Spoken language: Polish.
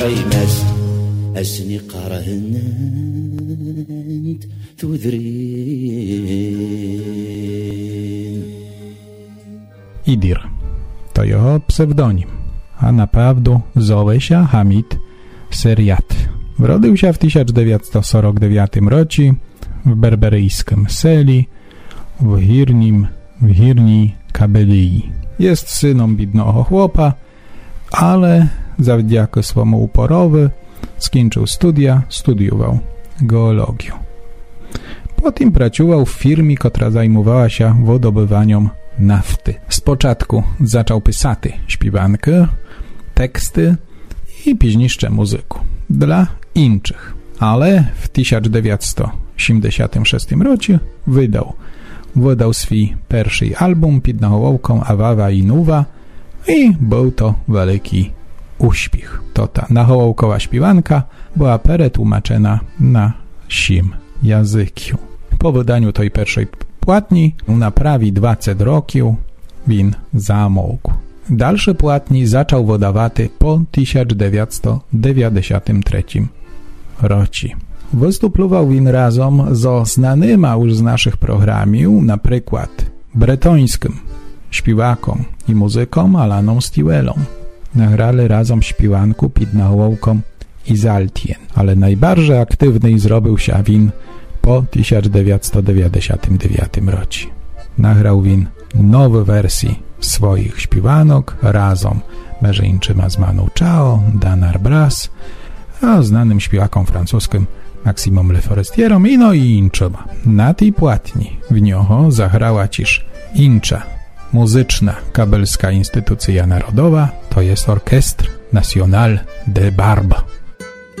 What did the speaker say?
أسني قرهنت تذرين. Idir to jeho pseudonim, a naprawdę zowie się Hamid Seriat. Urodził się w 1949 roku w berberyjskim Seli w Hirni Kabelii. Jest synem biednego chłopa, ale zawdzięki swemu uporowi skończył studia, studiował geologię. Potem pracował w firmie, która zajmowała się wydobywaniem nafty. Z początku zaczął pisać śpiewanki, teksty i później muzykę dla innych, ale w 1976 roku wydał swój pierwszy album pod nawołką Awawa i Nuwa i był to wielki uśpiech. To ta nawołkowa śpiewanka była przetłumaczona na 7 języków. Po wydaniu tej pierwszej płatni na prawie 20 roków win zamógł. Dalsze płatni zaczął wydawać po 1993 roku. Występował win razem ze znanymi już z naszych programów, na przykład bretońskim śpiewakom i muzykom Alaną Stewellą. Nagrali razem śpiewanku pod nawołką Izaltien, ale najbardziej aktywny zrobił się win po 1999 roku. Nagrał win nowe wersje swoich śpiewanek razem mężczyzną z Manu Chao, Danar Brass, a znanym śpiewakom francuskim Maximum Le Forestierom i inczyma. Na tej płatni w niego zagrała ciż incza muzyczna kabelska instytucja narodowa, to jest Orchestre National de Barbe.